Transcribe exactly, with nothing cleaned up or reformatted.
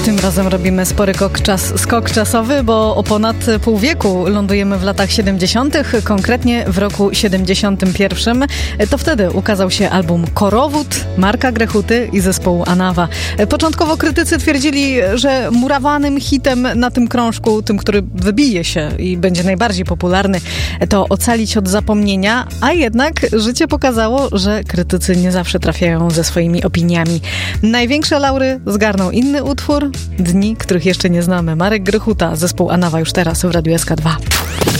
Tym razem robimy spory skok, czas, skok czasowy, bo o ponad pół wieku lądujemy w latach siedemdziesiątych, konkretnie w roku siedemdziesiątym pierwszym. To wtedy ukazał się album Korowód Marka Grechuty i zespołu Anawa. Początkowo krytycy twierdzili, że murowanym hitem na tym krążku, tym, który wybije się i będzie najbardziej popularny, to Ocalić od zapomnienia, a jednak życie pokazało, że krytycy nie zawsze trafiają ze swoimi opiniami. Największe laury zgarnął inny utwór, Dni, których jeszcze nie znamy. Marek Grechuta, zespół Anawa już teraz w Radiu S K dwa.